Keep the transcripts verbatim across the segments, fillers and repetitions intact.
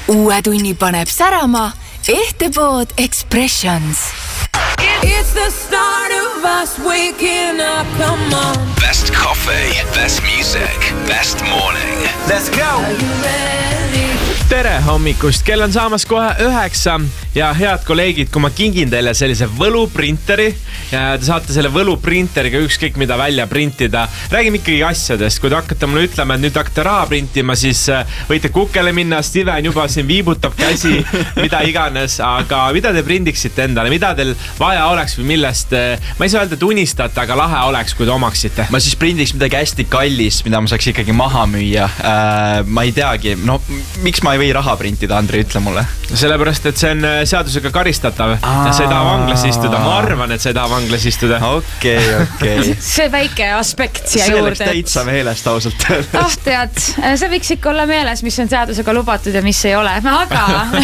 Uue tunni paneb särama Ehtepood Expressions. It's the start of us waking up, come on. Best coffee, best music, best morning. Let's go! Are you ready? Tere hommikust, kell on saamas kohe üheksa ja head kolleegid, kui ma kingin teile sellise võluprinteri ja te saate selle võluprinteriga ükskõik mida välja printida. Räägime ikkagi asjadest, kui te hakkate mulle ütlema, et nüüd hakkate raha printima, siis võite kukele minna, Steven juba siin viibutab käsi, mida iganes, aga mida te prindiksite endale, mida teil vaja oleks või millest, ma ei saa öelda, et unistate, aga lahe oleks, kui te omaksite. Ma siis prindiks midagi hästi kallis, mida ma saaks ikkagi maha müüa. Äh, ma ei teagi, no miks ma ei või raha printida, Andri, ütle mulle. Sellepärast, et see on seadusega karistatav ja see ei taha vanglas istuda. Ma arvan, et see ei taha vanglas istuda. Okei, okei. See väike aspekt siia see juurde. See läks täitsa meelest ausalt. Ah, tead, see võiks ikka olla meeles, mis on seadusega lubatud ja mis ei ole. Aga,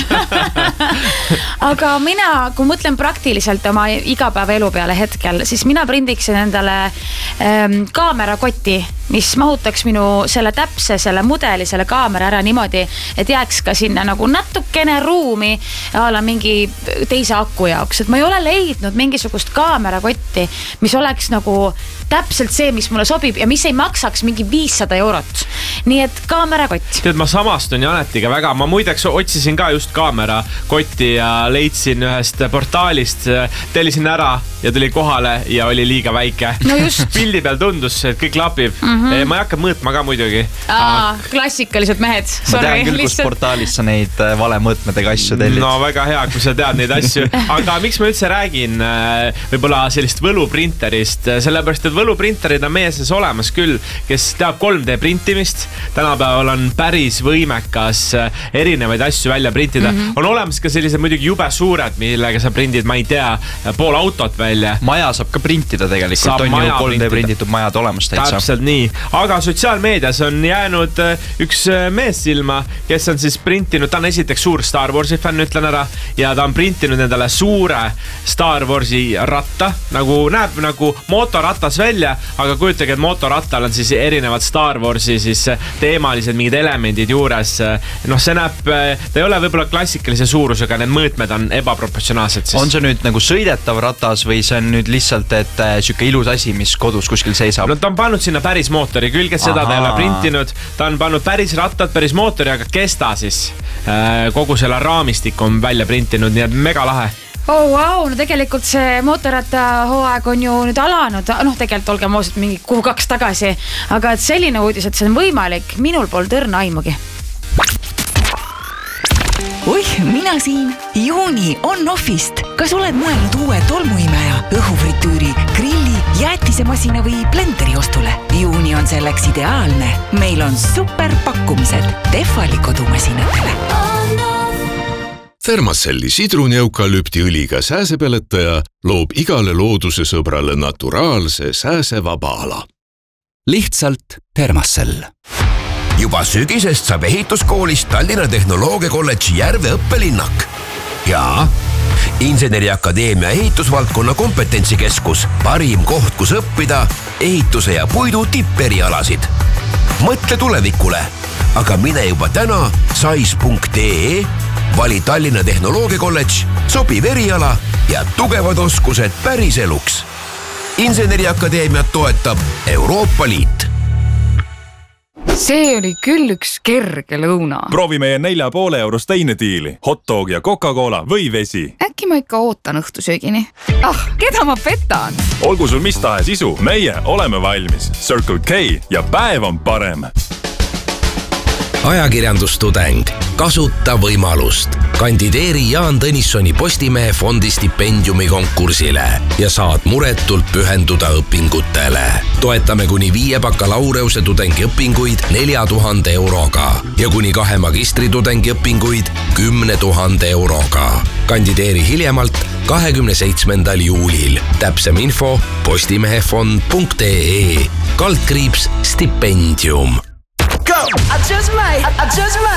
aga mina, kui mõtlen praktiliselt oma igapäeva elu peale hetkel, siis mina prindiksin endale ähm, kaamerakotti, mis mahutaks minu selle täpse, selle mudeli, selle kaamera ära niimoodi, et jääks ka sinna nagu natukene ruumi ala mingi teise aku jaoks. Et ma ei ole leidnud mingisugust kaamerakotti, mis oleks nagu täpselt see, mis mulle sobib ja mis ei maksaks mingi viissada eurot. Nii et kaamerakott. Tead, ma samastun Janetiga väga. Ma muideks otsisin ka just kaamerakotti ja leidsin ühest portaalist, tellisin ära ja tuli kohale ja oli liiga väike. No just. Pildi peal tundus, et kõik lapib. Mm-hmm. Ma ei hakka mõõtma ka muidugi. Aa, klassikalised mehed. Sorry, ma tean küll, kus portaalis sa neid vale mõõtmedega asju tellid. No väga hea, kui sa tead neid asju. Aga miks ma üldse räägin võib-olla sellist võluprinterist? Sellepärast, et võluprinterid on meie sees olemas küll, kes teab kolm D printimist. Tänapäeval on päris võimekas erinevaid asju välja printida. Mm-hmm. On olemas ka sellised muidugi jube suured, millega sa prindid, ma ei tea, pool autot välja. Maja saab ka printida tegelikult. Saab on ju kolm D printida. printitud majad olemas täitsa. Täpselt nii. Aga sotsiaalmeedias on jäänud üks mees silma, kes on siis printinud, ta on esiteks suur Star Warsi fänn, ütlen ära, ja ta on printinud endale suure Star Warsi ratta, nagu näeb nagu motoratas välja, aga kujutage, et motorattal on siis erinevad Star Warsi siis teemalised mingid elemendid juures. Noh, see näeb, ta ei ole võib-olla klassikalise suurusega, need mõõtmed on ebaproportsionaalsed siis. On see nüüd nagu sõidetav ratas või see on nüüd lihtsalt, et süke ilus asi, mis kodus kuskil seisab? No ta on pannud sinna päris mootori külge, seda ta ei ole printinud. Ta on pannud päris rattad, päris mootori, aga kes ta siis kogu selle raamistik on välja printinud, nii et mega lahe. Oh, wow, no tegelikult see mootorratta hooaeg on ju nüüd alanud. Noh, tegelikult olgem ausalt mingi kuhu kaks tagasi. Aga et selline uudis, et see on võimalik, minul pole tõrna aimugi. Oih, mina siin. Juuni on offist. Kas oled mõelnud uue tolmuimeja, õhufritüüri, grilli, jäätisemasina või blenderi ostule? Juuni on selleks ideaalne. Meil on super pakkumised Tehvali kodumasinatele. Thermacelli sidruneukalüpti õliga sääsepeletaja loob igale looduse sõbrale naturaalse sääsevaba ala. Lihtsalt Thermacell. Juba sügisest saab ehituskoolist Tallinna Tehnoloogia Kolledži Järve õppelinnak. Ja Inseneriakadeemia ehitusvaldkonna kompetentsikeskus, parim koht, kus õppida ehituse ja puidu tipperialasid. Mõtle tulevikule, aga mine juba täna sais punkt ee, vali Tallinna Tehnoloogia Kolledž, sobiv eriala ja tugevad oskused päris eluks. Inseneriakadeemiat toetab Euroopa Liit. See oli küll üks kerge lõuna. Proovi meie nelja poole eurost teine diili. Hotdog ja Coca-Cola või vesi. Äkki ma ikka ootan õhtusöögini. Ah, keda ma petan? Olgu sul mis tahes isu, meie oleme valmis. Circle K ja päev on parem. Ajakirjandustudeng. Kasuta võimalust. Kandideeri Jaan Tõnissoni Postimehe fondi stipendiumi konkursile ja saad muretult pühenduda õpingutele. Toetame kuni viie bakalaureuse tudengi õpinguid nelja tuhande euroga ja kuni kahe magistritudengi õpinguid kümne tuhande euroga. Kandideeri hiljemalt kahekümne seitsmendal juulil. Täpsem info postimehefond punkt ee. Kaldkriips stipendium. Go! I just might, I just might.